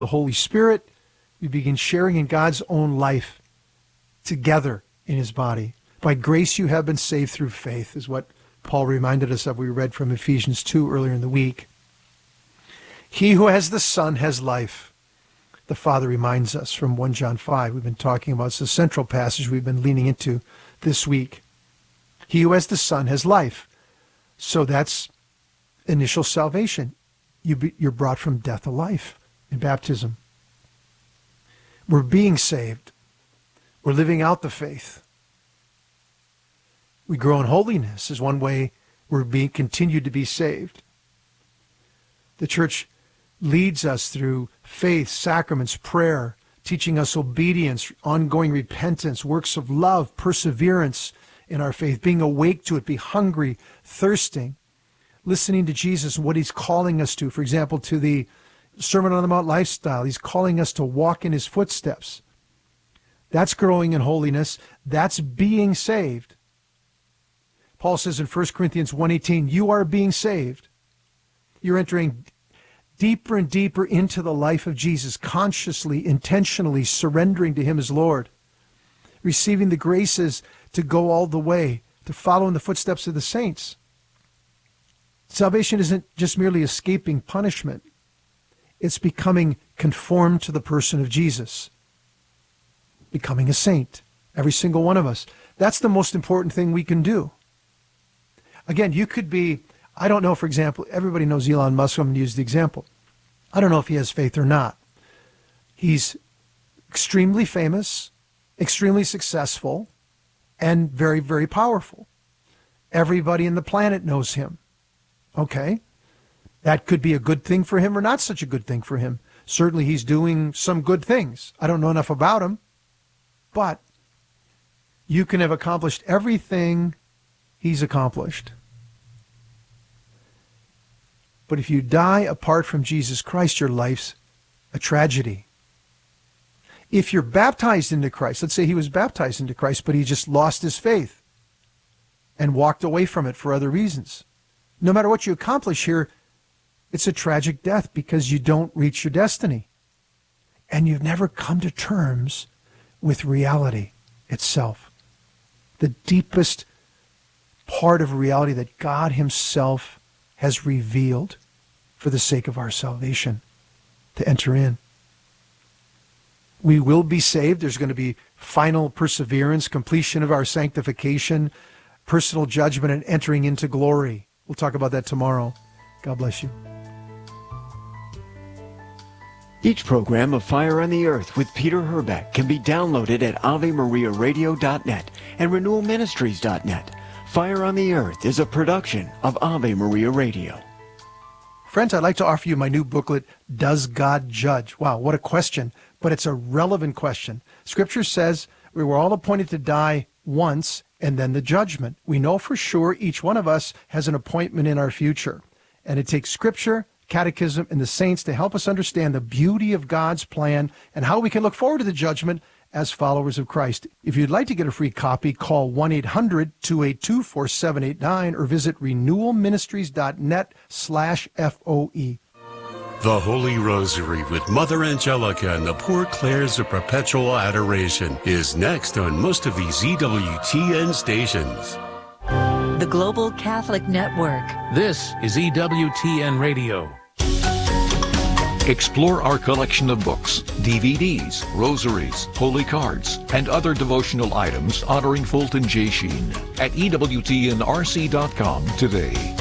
the Holy Spirit. We begin sharing in God's own life together in his body. By grace you have been saved through faith, is what Paul reminded us of. We read from Ephesians 2 earlier in the week. He who has the Son has life. The Father reminds us from 1 John 5. We've been talking about. It's the central passage we've been leaning into this week. He who has the Son has life. So that's initial salvation. You're brought from death to life in baptism. We're being saved. We're living out the faith. We grow in holiness is one way we're being continued to be saved. The church leads us through faith, sacraments, prayer, teaching us obedience, ongoing repentance, works of love, perseverance in our faith, being awake to it, be hungry, thirsting, listening to Jesus and what he's calling us to. For example, to the Sermon on the Mount lifestyle, he's calling us to walk in his footsteps. That's growing in holiness. That's being saved. Paul says in 1 Corinthians 1:18, you are being saved. You're entering deeper and deeper into the life of Jesus, consciously, intentionally surrendering to him as Lord, receiving the graces to go all the way, to follow in the footsteps of the saints. Salvation isn't just merely escaping punishment. It's becoming conformed to the person of Jesus, becoming a saint, every single one of us. That's the most important thing we can do. Again, you could be, I don't know, for example, everybody knows Elon Musk. I'm going to use the example. I don't know if he has faith or not. He's extremely famous, extremely successful, and very, very powerful. Everybody in the planet knows him. Okay. That could be a good thing for him or not such a good thing for him. Certainly he's doing some good things. I don't know enough about him, but you can have accomplished everything he's accomplished. But if you die apart from Jesus Christ, your life's a tragedy. If you're baptized into Christ, let's say he was baptized into Christ, but he just lost his faith and walked away from it for other reasons. No matter what you accomplish here, it's a tragic death because you don't reach your destiny. And you've never come to terms with reality itself. The deepest part of reality that God himself has revealed for the sake of our salvation to enter in. We will be saved. There's going to be final perseverance, completion of our sanctification, personal judgment, and entering into glory. We'll talk about that tomorrow. God bless you. Each program of Fire on the Earth with Peter Herbeck can be downloaded at AveMariaRadio.net and RenewalMinistries.net. Fire on the Earth is a production of Ave Maria Radio. Friends, I'd like to offer you my new booklet, Does God Judge? Wow, what a question, but it's a relevant question. Scripture says we were all appointed to die once and then the judgment. We know for sure each one of us has an appointment in our future. And it takes Scripture, Catechism, and the saints to help us understand the beauty of God's plan and how we can look forward to the judgment as followers of Christ. If you'd like to get a free copy, call 1-800-282-4789 or visit renewalministries.net/FOE. The Holy Rosary with Mother Angelica and the Poor Clares of Perpetual Adoration is next on most of these EWTN stations. The Global Catholic Network. This is EWTN Radio. Explore our collection of books, DVDs, rosaries, holy cards, and other devotional items honoring Fulton J. Sheen at EWTNRC.com today.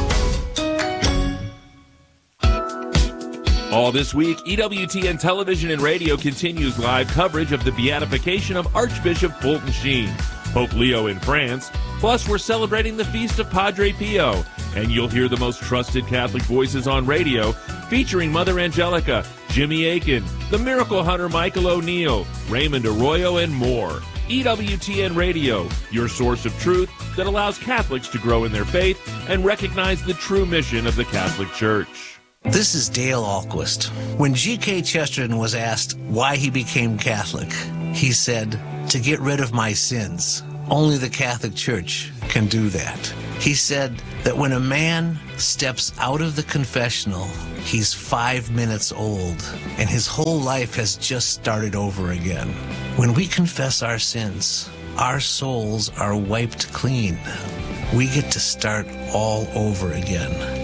All this week, EWTN Television and Radio continues live coverage of the beatification of Archbishop Fulton Sheen, Pope Leo in France. Plus, we're celebrating the feast of Padre Pio, and you'll hear the most trusted Catholic voices on radio, featuring Mother Angelica, Jimmy Akin, the Miracle Hunter Michael O'Neill, Raymond Arroyo, and more. EWTN Radio, your source of truth that allows Catholics to grow in their faith and recognize the true mission of the Catholic Church. This is Dale Ahlquist. When G.K. Chesterton was asked why he became Catholic, he said, "To get rid of my sins. Only the Catholic Church can do that." He said, that when a man steps out of the confessional, he's 5 minutes old, and his whole life has just started over again. When we confess our sins, our souls are wiped clean. We get to start all over again.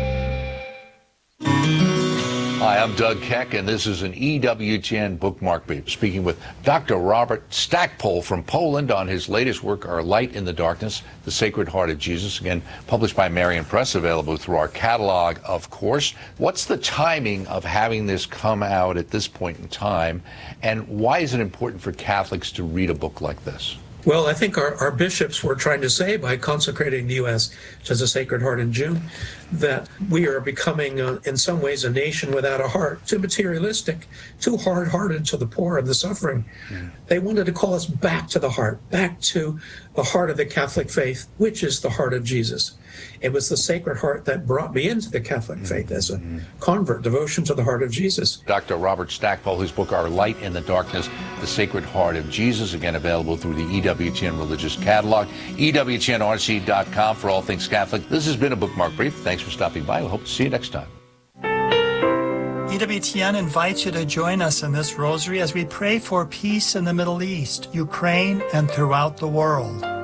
Hi, I'm Doug Keck, and this is an EWTN Bookmark Brief, speaking with Dr. Robert Stackpole from Poland on his latest work, Our Light in the Darkness, The Sacred Heart of Jesus, again, published by Marian Press, available through our catalog, of course. What's the timing of having this come out at this point in time, and why is it important for Catholics to read a book like this? Well, I think our bishops were trying to say by consecrating the U.S. to the Sacred Heart in June that we are becoming, in some ways, a nation without a heart, too materialistic, too hard-hearted to the poor and the suffering. Yeah. They wanted to call us back to the heart, back to the heart of the Catholic faith, which is the heart of Jesus. It was the Sacred Heart that brought me into the Catholic faith as a convert, devotion to the heart of Jesus. Dr. Robert Stackpole, whose book, Our Light in the Darkness, The Sacred Heart of Jesus, again available through the EWTN Religious Catalog, EWTNRC.com for all things Catholic. This has been a Bookmark Brief. Thanks for stopping by. We hope to see you next time. EWTN invites you to join us in this rosary as we pray for peace in the Middle East, Ukraine, and throughout the world.